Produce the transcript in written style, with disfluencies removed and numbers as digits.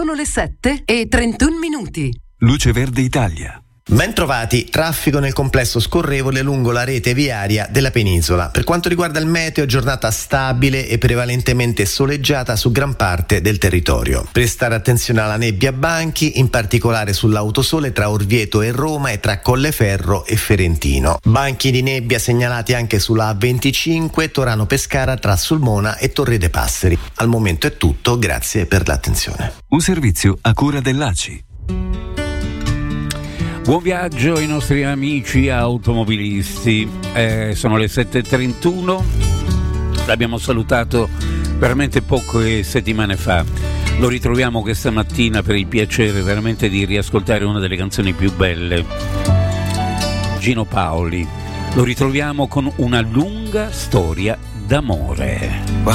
Sono le 7:31. Luce Verde Italia. Bentrovati, traffico nel complesso scorrevole lungo la rete viaria della penisola. Per quanto riguarda il meteo, giornata stabile e prevalentemente soleggiata su gran parte del territorio. Prestare attenzione alla nebbia a banchi, in particolare sull'autosole tra Orvieto e Roma e tra Colleferro e Ferentino. Banchi di nebbia segnalati anche sulla A25 Torano-Pescara tra Sulmona e Torre dei Passeri. Al momento è tutto, grazie per l'attenzione. Un servizio a cura dell'ACI. Buon viaggio ai nostri amici automobilisti, sono le 7:31, l'abbiamo salutato veramente poche settimane fa, lo ritroviamo questa mattina per il piacere veramente di riascoltare una delle canzoni più belle, Gino Paoli, lo ritroviamo con Una lunga storia d'amore.